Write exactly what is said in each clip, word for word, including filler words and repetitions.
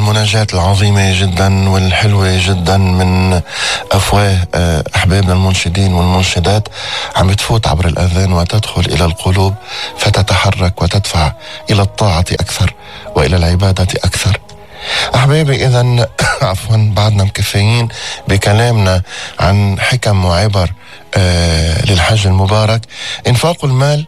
المناجاة العظيمة جدا والحلوة جدا من أفواه أحبابنا المنشدين والمنشدات عم بتفوت عبر الأذان وتدخل إلى القلوب فتتحرك وتدفع إلى الطاعة أكثر وإلى العبادة أكثر. أحبابي إذن عفوا بعدنا مكفيين بكلامنا عن حكم وعبر آه للحج المبارك. إنفاق المال،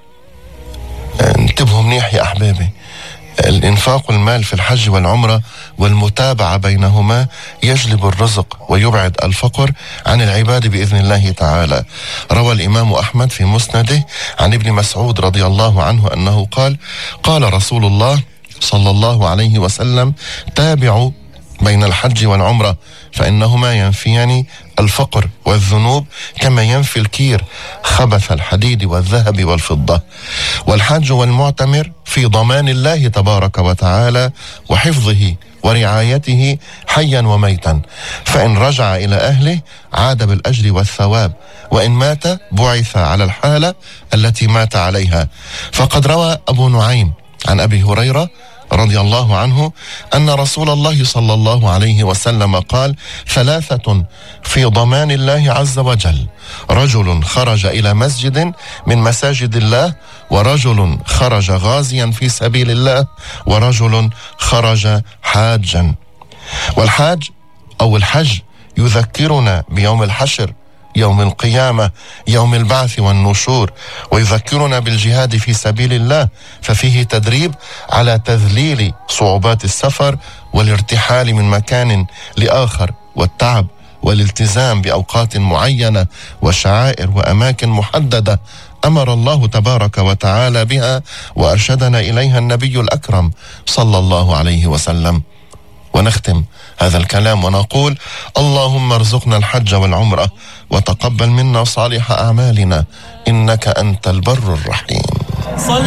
آه انتبهوا منيح يا أحبابي، الإنفاق المال في الحج والعمرة والمتابعة بينهما يجلب الرزق ويبعد الفقر عن العباد بإذن الله تعالى. روى الإمام أحمد في مسنده عن ابن مسعود رضي الله عنه أنه قال: قال رسول الله صلى الله عليه وسلم: تابعوا بين الحج والعمرة فإنهما ينفيان الفقر والذنوب كما ينفي الكير خبث الحديد والذهب والفضة. والحج والمعتمر في ضمان الله تبارك وتعالى وحفظه ورعايته حيا وميتا، فإن رجع إلى أهله عاد بالأجر والثواب، وإن مات بعث على الحالة التي مات عليها. فقد روى أبو نعيم عن أبي هريرة رضي الله عنه أن رسول الله صلى الله عليه وسلم قال: ثلاثة في ضمان الله عز وجل: رجل خرج إلى مسجد من مساجد الله، ورجل خرج غازيا في سبيل الله، ورجل خرج حاجا. والحاج أو الحج يذكرنا بيوم الحشر، يوم القيامة، يوم البعث والنشور، ويذكرنا بالجهاد في سبيل الله، ففيه تدريب على تذليل صعوبات السفر والارتحال من مكان لآخر، والتعب والالتزام بأوقات معينة وشعائر وأماكن محددة أمر الله تبارك وتعالى بها وأرشدنا إليها النبي الأكرم صلى الله عليه وسلم. ونختم هذا الكلام ونقول: اللهم ارزقنا الحج والعمرة وتقبل منا صالح أعمالنا إنك أنت البر الرحيم.